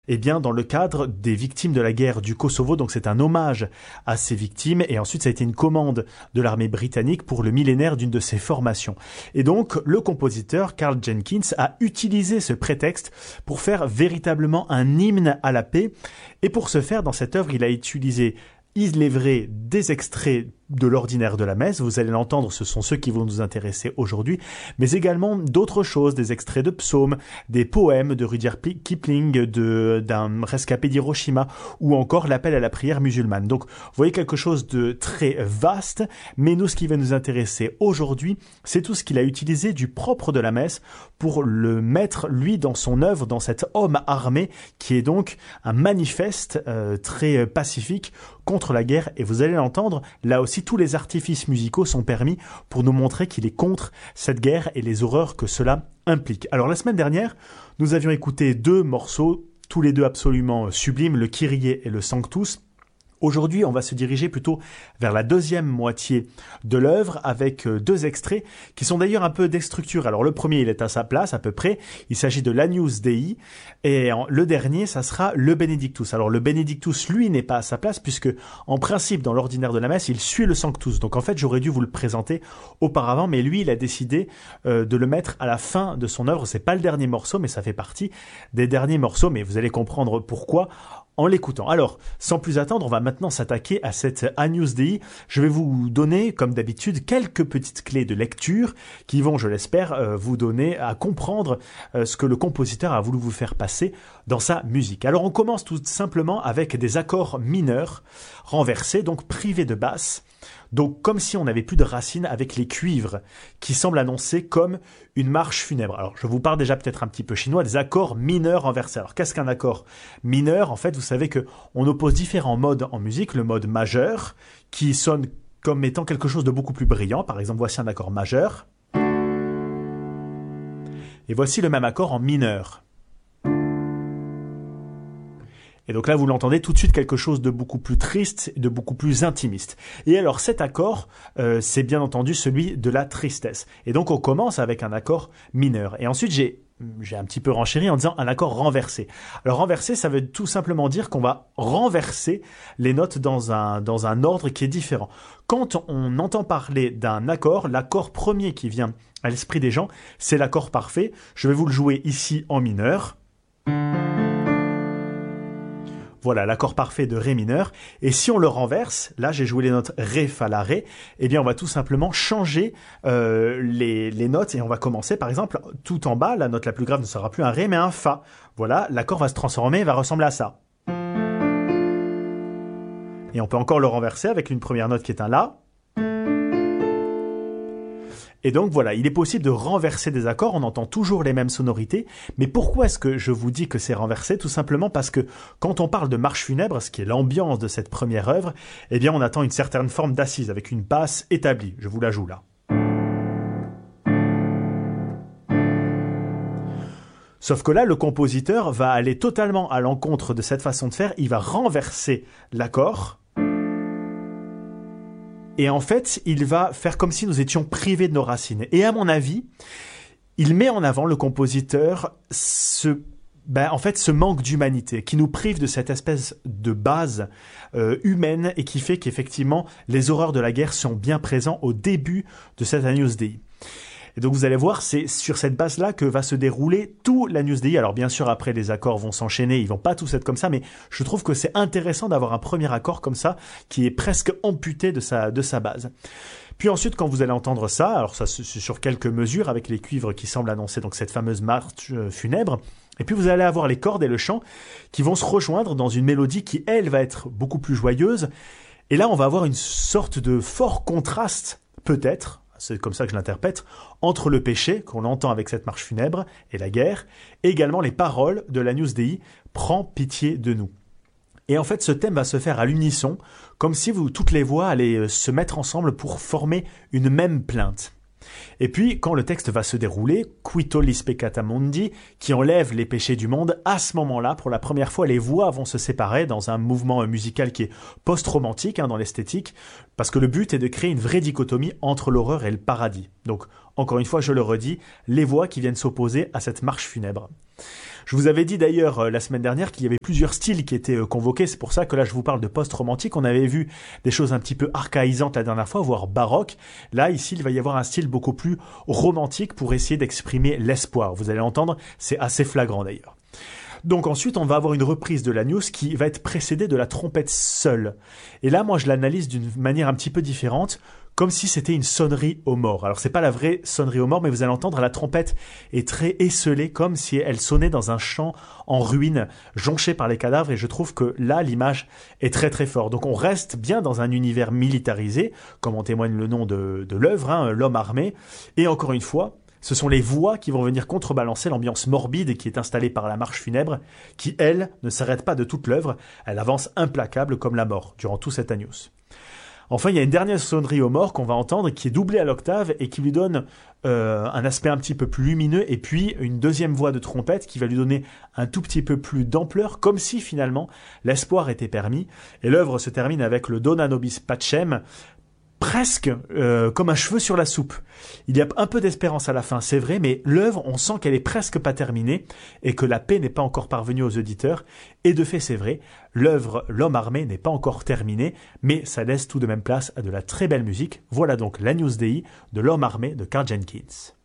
Eh bien, dans le cadre des victimes de la guerre du Kosovo, donc c'est un hommage à ces victimes, et ensuite ça a été une commande de l'armée britannique pour le millénaire d'une de ses formations. Et donc, le compositeur Karl Jenkins a utilisé ce prétexte pour faire véritablement un hymne à la paix, et pour ce faire, dans cette œuvre, il a utilisé, il est vrai, des extraits de l'ordinaire de la messe, vous allez l'entendre, ce sont ceux qui vont nous intéresser aujourd'hui, mais également d'autres choses, des extraits de psaumes, des poèmes de Rudyard Kipling, d'un rescapé d'Hiroshima, ou encore l'appel à la prière musulmane. Donc, vous voyez quelque chose de très vaste, mais nous, ce qui va nous intéresser aujourd'hui, c'est tout ce qu'il a utilisé du propre de la messe pour le mettre, lui, dans son œuvre, dans cet homme armé, qui est donc un manifeste très pacifique contre la guerre, et vous allez l'entendre, là aussi, tous les artifices musicaux sont permis pour nous montrer qu'il est contre cette guerre et les horreurs que cela implique. Alors la semaine dernière, nous avions écouté 2 morceaux, tous les 2 absolument sublimes, le Kyrie et le Sanctus. Aujourd'hui, on va se diriger plutôt vers la deuxième moitié de l'œuvre avec 2 extraits qui sont d'ailleurs un peu déstructurés. Alors le premier, il est à sa place à peu près. Il s'agit de l'Agnus Dei et le dernier, ça sera le Benedictus. Alors le Benedictus, lui, n'est pas à sa place puisque en principe, dans l'ordinaire de la messe, il suit le Sanctus. Donc en fait, j'aurais dû vous le présenter auparavant, mais lui, il a décidé de le mettre à la fin de son œuvre. C'est pas le dernier morceau, mais ça fait partie des derniers morceaux. Mais vous allez comprendre pourquoi en l'écoutant. Alors, sans plus attendre, on va maintenant s'attaquer à cette Agnus Dei. Je vais vous donner, comme d'habitude, quelques petites clés de lecture qui vont, je l'espère, vous donner à comprendre ce que le compositeur a voulu vous faire passer dans sa musique. Alors, on commence tout simplement avec des accords mineurs renversés, donc privés de basse. Donc comme si on n'avait plus de racines avec les cuivres qui semblent annoncer comme une marche funèbre. Alors je vous parle déjà peut-être un petit peu chinois, des accords mineurs renversés. Alors qu'est-ce qu'un accord mineur ? En fait, vous savez qu'on oppose différents modes en musique. Le mode majeur qui sonne comme étant quelque chose de beaucoup plus brillant. Par exemple, voici un accord majeur. Et voici le même accord en mineur. Et donc là, vous l'entendez tout de suite quelque chose de beaucoup plus triste, de beaucoup plus intimiste. Et alors cet accord, c'est bien entendu celui de la tristesse. Et donc on commence avec un accord mineur. Et ensuite, j'ai un petit peu renchéri en disant un accord renversé. Alors renversé, ça veut tout simplement dire qu'on va renverser les notes dans un ordre qui est différent. Quand on entend parler d'un accord, l'accord premier qui vient à l'esprit des gens, c'est l'accord parfait. Je vais vous le jouer ici en mineur. Voilà, l'accord parfait de Ré mineur. Et si on le renverse, là j'ai joué les notes Ré, Fa, La, Ré, eh bien on va tout simplement changer les notes et on va commencer par exemple tout en bas, la note la plus grave ne sera plus un Ré mais un Fa. Voilà, l'accord va se transformer et va ressembler à ça. Et on peut encore le renverser avec une première note qui est un La. Et donc voilà, il est possible de renverser des accords, on entend toujours les mêmes sonorités, mais pourquoi est-ce que je vous dis que c'est renversé ? Tout simplement parce que quand on parle de marche funèbre, ce qui est l'ambiance de cette première œuvre, eh bien on attend une certaine forme d'assise avec une basse établie. Je vous la joue là. Sauf que là, le compositeur va aller totalement à l'encontre de cette façon de faire, il va renverser l'accord. Et en fait, il va faire comme si nous étions privés de nos racines. Et à mon avis, il met en avant, le compositeur, ce manque d'humanité qui nous prive de cette espèce de base humaine et qui fait qu'effectivement, les horreurs de la guerre sont bien présents au début de cette Agnus Dei. Et donc vous allez voir, c'est sur cette base-là que va se dérouler tout l'Agnus Dei. Alors bien sûr, après les accords vont s'enchaîner, ils vont pas tous être comme ça, mais je trouve que c'est intéressant d'avoir un premier accord comme ça, qui est presque amputé de sa base. Puis ensuite, quand vous allez entendre ça, alors ça c'est sur quelques mesures avec les cuivres qui semblent annoncer donc cette fameuse marche funèbre, et puis vous allez avoir les cordes et le chant qui vont se rejoindre dans une mélodie qui, elle, va être beaucoup plus joyeuse. Et là, on va avoir une sorte de fort contraste, peut-être, c'est comme ça que je l'interprète, entre le péché qu'on entend avec cette marche funèbre et la guerre, et également les paroles de l'Agnus Dei, « Prends pitié de nous ». Et en fait, ce thème va se faire à l'unisson, comme si toutes les voix allaient se mettre ensemble pour former une même plainte. Et puis, quand le texte va se dérouler, Qui tollis peccata mundi, qui enlève les péchés du monde, à ce moment-là, pour la première fois, les voix vont se séparer dans un mouvement musical qui est post-romantique dans l'esthétique, parce que le but est de créer une vraie dichotomie entre l'horreur et le paradis. Donc, encore une fois, je le redis, les voix qui viennent s'opposer à cette marche funèbre. Je vous avais dit d'ailleurs la semaine dernière qu'il y avait plusieurs styles qui étaient convoqués, c'est pour ça que là je vous parle de post-romantique. On avait vu des choses un petit peu archaïsantes la dernière fois, voire baroque. Là, ici, il va y avoir un style beaucoup plus romantique pour essayer d'exprimer l'espoir. Vous allez l'entendre, c'est assez flagrant d'ailleurs. Donc ensuite, on va avoir une reprise de l'Agnus qui va être précédée de la trompette seule. Et là, moi, je l'analyse d'une manière un petit peu différente, comme si c'était une sonnerie aux morts. Alors, c'est pas la vraie sonnerie aux morts, mais vous allez entendre, la trompette est très esselée, comme si elle sonnait dans un champ en ruine, jonché par les cadavres, et je trouve que là, l'image est très très forte. Donc, on reste bien dans un univers militarisé, comme en témoigne le nom de l'œuvre, l'homme armé, et encore une fois, ce sont les voix qui vont venir contrebalancer l'ambiance morbide qui est installée par la marche funèbre, qui, elle, ne s'arrête pas de toute l'œuvre, elle avance implacable comme la mort, durant tout cet Agnus. Enfin, il y a une dernière sonnerie aux morts qu'on va entendre, qui est doublée à l'octave et qui lui donne un aspect un petit peu plus lumineux, et puis une deuxième voix de trompette qui va lui donner un tout petit peu plus d'ampleur, comme si finalement l'espoir était permis. Et l'œuvre se termine avec le Dona nobis pacem, presque comme un cheveu sur la soupe. Il y a un peu d'espérance à la fin, c'est vrai, mais l'œuvre, on sent qu'elle est presque pas terminée et que la paix n'est pas encore parvenue aux auditeurs. Et de fait, c'est vrai, l'œuvre L'homme armé n'est pas encore terminée, mais ça laisse tout de même place à de la très belle musique. Voilà donc l'Agnus Dei de L'homme armé de Karl Jenkins.